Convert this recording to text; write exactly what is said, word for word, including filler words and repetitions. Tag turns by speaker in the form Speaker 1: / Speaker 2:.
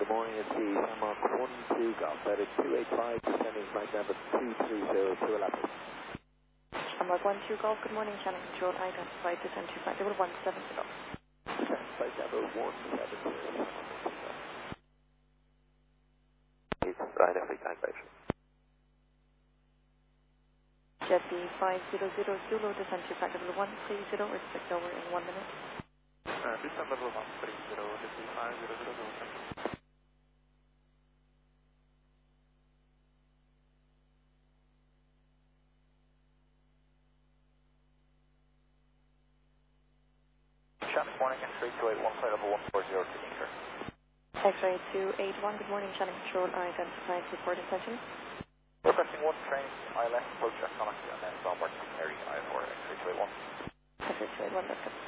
Speaker 1: good morning, it's the Sammark one two Golf, that is two eight five, descending flight number two three zero to Alapis.
Speaker 2: Sammark one two Golf, good morning, channel control, identified, descend to flight level one seven zero.
Speaker 1: Descend flight level one seven zero. It's right, every calculation.
Speaker 2: Jet B five zero zero Zulu, descend to flight level one three zero, expect over in one minute.
Speaker 3: Uh, descend level one three zero, Jet B five zero zero Zulu. Shannon, morning, X-ray two eight one, flight level one four zero to meter.
Speaker 2: X-ray two eight one, good morning, channel control, identified, report attention.
Speaker 3: Requesting one train, I L S, approach economic, and then Zombark, Mary, I four, X-ray two eight one.
Speaker 2: X-ray two eight one, that's good.